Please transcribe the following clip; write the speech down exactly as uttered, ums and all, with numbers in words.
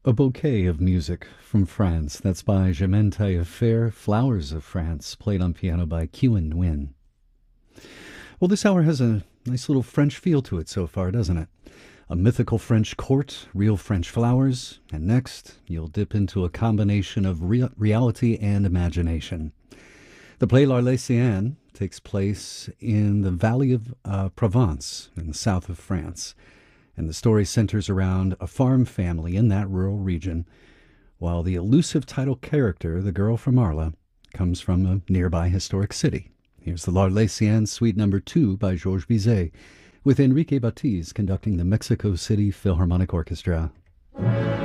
A bouquet of music from France. That's by Germaine Taillefer. Flowers of France, played on piano by Kewin Nguyen. Well, this hour has a nice little French feel to it so far, doesn't it? A mythical French court, real French flowers, and next you'll dip into a combination of rea- reality and imagination. The play L'Arlésienne takes place in the Valley of uh, Provence in the south of France, and the story centers around a farm family in that rural region, while the elusive title character, the girl from Arles, comes from a nearby historic city. Here's the L'Arlésienne Suite Number Two by Georges Bizet, with Enrique Batiz conducting the Mexico City Philharmonic Orchestra.